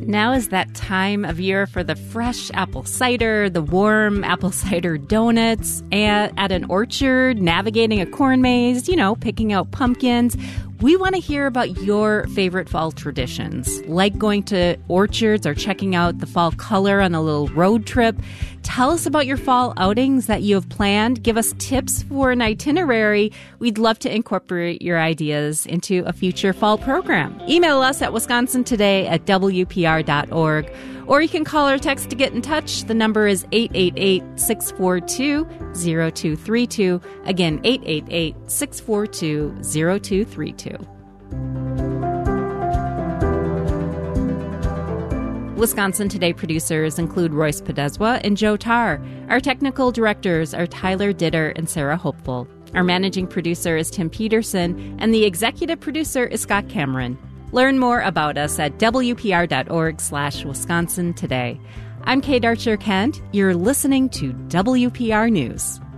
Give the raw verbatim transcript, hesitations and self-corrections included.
Now is that time of year for the fresh apple cider, the warm apple cider donuts, at, at an orchard, navigating a corn maze, you know, picking out pumpkins. We want to hear about your favorite fall traditions, like going to orchards or checking out the fall color on a little road trip. Tell us about your fall outings that you have planned. Give us tips for an itinerary. We'd love to incorporate your ideas into a future fall program. Email us at wisconsin today at w p r dot org, or you can call or text to get in touch. The number is eight eight eight, six four two, zero two three two. Again, eight eight eight, six four two, zero two three two. Wisconsin Today producers include Royce Podeswa and Joe Tarr. Our technical directors are Tyler Ditter and Sarah Hopeful. Our managing producer is Tim Peterson, and the executive producer is Scott Cameron. Learn more about us at w p r dot org slash Wisconsin Today. I'm Kate Archer-Kent. You're listening to W P R News.